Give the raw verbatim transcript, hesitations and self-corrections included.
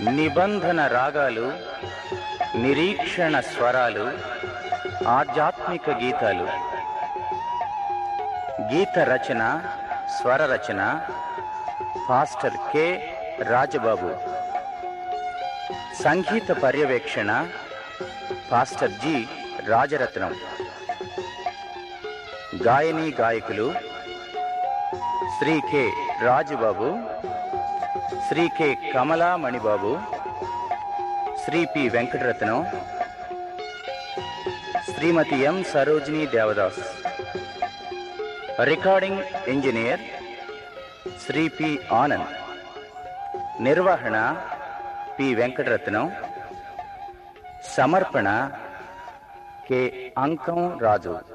నిబంధన రాగాలు, నిరీక్షణ స్వరాలు, ఆధ్యాత్మిక గీతాలు. గీత రచన, స్వర రచన పాస్టర్ కె రాజబాబు. సంగీత పర్యవేక్షణ పాస్టర్ జి రాజరత్నం. గాయని గాయకులు Shri K Rajababu, Shri K కమలామణిబాబు, Shri P Venkataratnam, శ్రీమతి ఎం Sarojini Devdas. Recording engineer Shri P Anand. నిర్వహణ పి వెంకటరత్నం. సమర్పణ కె అంకం రాజు.